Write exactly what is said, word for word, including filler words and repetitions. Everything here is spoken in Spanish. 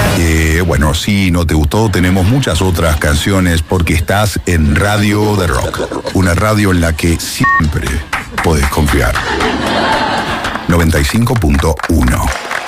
Eh, bueno, si no te gustó, tenemos muchas otras canciones porque estás en Radio de Rock. Una radio en la que siempre podés confiar. noventa y cinco punto uno